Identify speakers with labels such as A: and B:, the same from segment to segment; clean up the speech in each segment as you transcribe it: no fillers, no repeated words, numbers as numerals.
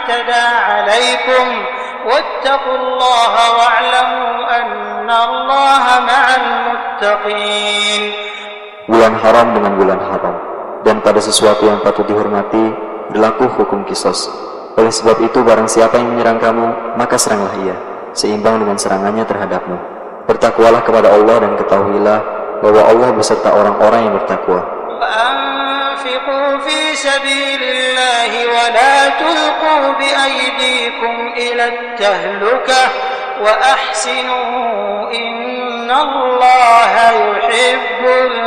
A: اعتدى عليكم واتقوا الله واعلموا أن الله مع المتقين.
B: Bulan haram dengan bulan haram, dan pada sesuatu yang patut dihormati berlaku hukum qisas. Oleh sebab itu, barang siapa yang menyerang kamu, maka seranglah ia, seimbang dengan serangannya terhadapmu. Bertakwalah kepada Allah dan ketahuilah bahwa Allah beserta orang-orang yang bertakwa.
A: وأنفقوا في سبيل الله ولا تلقوا بأيديكم إلى التهلكة وأحسنوا إن الله يحب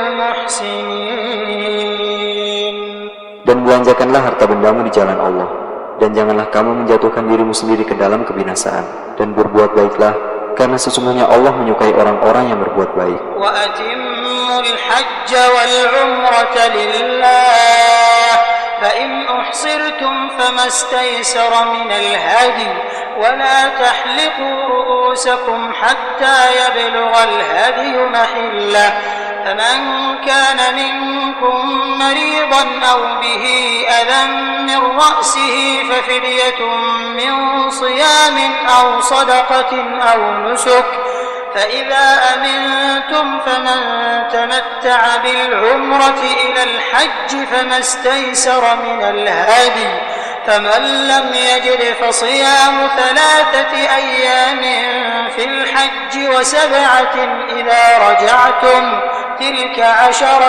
A: المحسنين.
B: Dan belanjakanlah harta bendamu di jalan Allah, dan janganlah kamu menjatuhkan dirimu sendiri ke dalam kebinasaan, dan berbuat baiklah, karena sesungguhnya Allah menyukai orang-orang yang berbuat baik.
A: وَأَتِمُّوا الْحَجَّ وَالْعُمْرَةَ لِلَّهِ فَإِنْ أُحْصِرْتُمْ فَمَا اسْتَيْسَرَ مِنَ الْهَدْيِ وَلَا تَحْلِقُوا رُؤُوسَكُمْ حَتَّى يَبْلُغَ الْهَدْيُ مَحِلَّهُ فَمَنْ كَانَ مِنْكُمْ مَرِيضًا أَوْ بِهِ أَذًى مِنْ رَأْسِهِ فَفِدْيَةٌ مِنْ صِيَامٍ أَوْ صَدَقَةٍ أَوْ نُسُكٍ فَإِذَا أَمِنْتُمْ فَمَنْ تَمَتَّعَ بِالْعُمْرَةِ إِلَى الْحَجِّ فَمَا اسْتَيْسَرَ مِنَ الْهَدْيِ فَمَنْ لَمْ يَجِدْ فَصِيَامُ 3 أيام في الحج و7 إذا رجعتم تلك 10